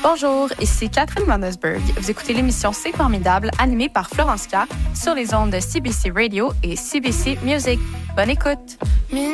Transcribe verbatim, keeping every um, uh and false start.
Bonjour, ici Catherine Vandersburg. Vous écoutez l'émission C'est formidable, animée par Florence K sur les ondes de C B C Radio et C B C Music. Bonne écoute!